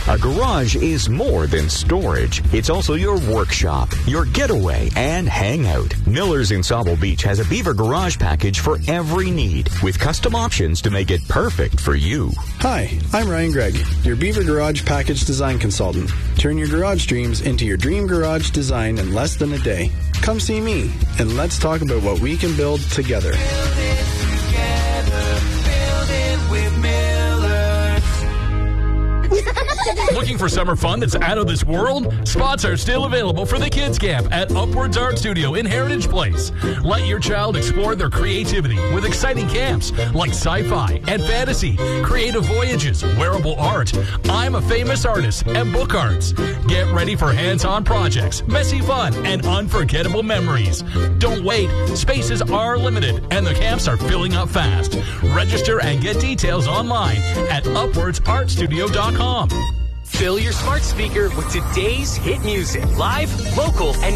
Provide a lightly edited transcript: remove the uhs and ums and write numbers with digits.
A garage is more than storage. It's also your workshop, your getaway, and hangout. Miller's in Sauble Beach has a Beaver Garage package for every need, with custom options to make it perfect for you. Hi, I'm Ryan Gregg, your Beaver Garage package design consultant. Turn your garage dreams into your dream garage design in less than a day. Come see me, and let's talk about what we can build together. Build it together. Build it with Millers. Looking for summer fun that's out of this world? Spots are still available for the kids camp at Upwards Art Studio in Heritage Place. Let your child explore their creativity with exciting camps like sci-fi and fantasy, creative voyages, wearable art, I'm a Famous Artist, and book arts. Get ready for hands-on projects, messy fun, and unforgettable memories. Don't wait. Spaces are limited, and the camps are filling up fast. Register and get details online at upwardsartstudio.com. Fill your smart speaker with today's hit music, live, local, and